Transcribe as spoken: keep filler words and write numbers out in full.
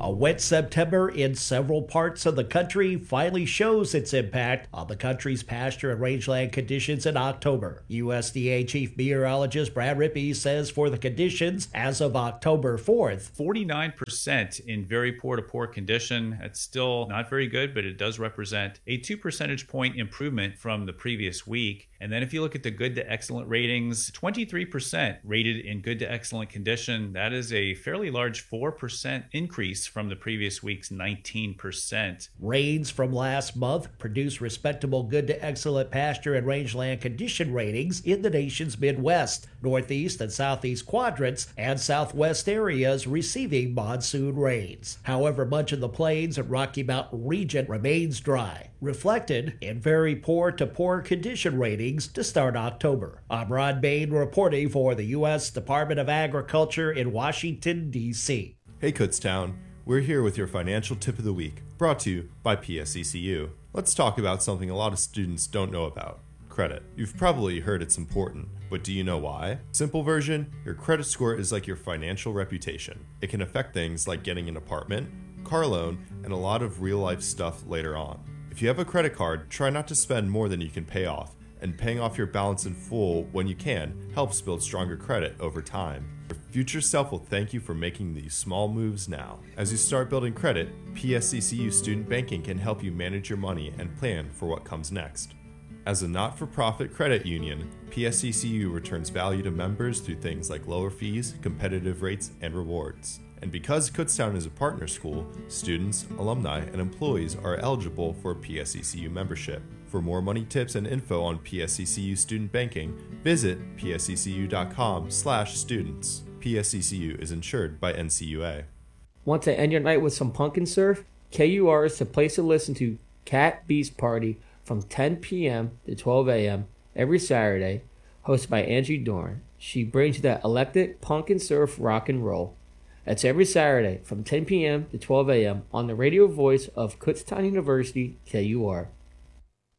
A wet September in several parts of the country finally shows its impact on the country's pasture and rangeland conditions in October. U S D A Chief Meteorologist Brad Rippey says for the conditions as of October fourth, forty-nine percent in very poor to poor condition. That's still not very good, but it does represent a two percentage point improvement from the previous week. And then if you look at the good to excellent ratings, twenty-three percent rated in good to excellent condition. That is a fairly large four percent increase from the previous week's nineteen percent. Rains from last month produced respectable good to excellent pasture and rangeland condition ratings in the nation's Midwest, Northeast and Southeast quadrants, and Southwest areas receiving monsoon rains. However, much of the Plains and Rocky Mountain region remains dry, reflected in very poor to poor condition ratings to start October. I'm Ron Bain reporting for the U S Department of Agriculture in Washington, D C Hey Kutztown, we're here with your financial tip of the week, brought to you by P S E C U. Let's talk about something a lot of students don't know about: credit. You've probably heard it's important, but do you know why? Simple version, your credit score is like your financial reputation. It can affect things like getting an apartment, car loan, and a lot of real-life stuff later on. If you have a credit card, try not to spend more than you can pay off, and paying off your balance in full when you can helps build stronger credit over time. Your future self will thank you for making these small moves now. As you start building credit, P S E C U Student Banking can help you manage your money and plan for what comes next. As a not-for-profit credit union, P S E C U returns value to members through things like lower fees, competitive rates, and rewards. And because Kutztown is a partner school, students, alumni, and employees are eligible for P S E C U membership. For more money tips and info on P S E C U student banking, visit p s e c u dot com slash students. P S E C U is insured by N C U A. Want to end your night with some pumpkin surf? K U R is the place to listen to Cat Beast Party from ten p.m. to twelve a.m. every Saturday, hosted by Angie Dorn. She brings you that electric pumpkin surf rock and roll. That's every Saturday from ten p.m. to twelve a.m. on the radio voice of Kutztown University, K U R.